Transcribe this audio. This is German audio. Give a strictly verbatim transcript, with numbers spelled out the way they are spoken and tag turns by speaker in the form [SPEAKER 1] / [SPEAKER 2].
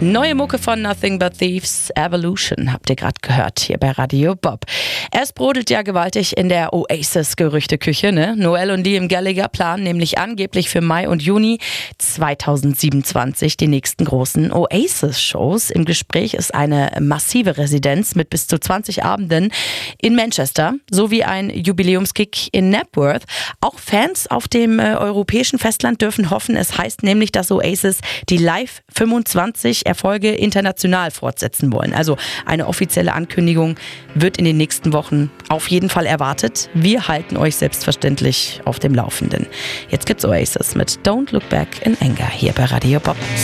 [SPEAKER 1] Neue Mucke von Nothing But Thieves, Evolution, habt ihr gerade gehört hier bei Radio Bob. Es brodelt ja gewaltig in der Oasis-Gerüchteküche, ne? Noel und Liam Gallagher planen nämlich angeblich für Mai und Juni zweitausendsiebenundzwanzig die nächsten großen Oasis-Shows. Im Gespräch ist eine massive Residenz mit bis zu zwanzig Abenden in Manchester sowie ein Jubiläumskick in Knapworth. Auch Fans auf dem äh, europäischen Festland dürfen hoffen. Es heißt nämlich, dass Oasis die Live fünfundzwanzig Erfolge international fortsetzen wollen. Also eine offizielle Ankündigung wird in den nächsten Wochen auf jeden Fall erwartet. Wir halten euch selbstverständlich auf dem Laufenden. Jetzt gibt's Oasis mit Don't Look Back in Anger hier bei Radio Bob.